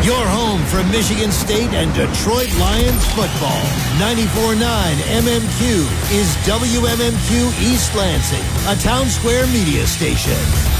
Your home for Michigan State and Detroit Lions football. 94.9 MMQ is WMMQ East Lansing, a Town Square media station.